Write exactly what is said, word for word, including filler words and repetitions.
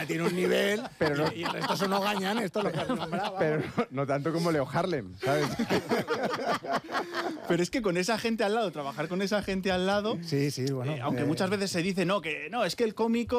tiene un nivel, pero no, y, y el resto son no gañan, esto es lo que has nombrado. pero no, no tanto como Leo Harlem, ¿sabes? Pero es que con esa gente al lado, trabajar con esa gente al lado, sí, sí, bueno, eh, aunque eh, muchas veces se dice, no, que no, es que el cómico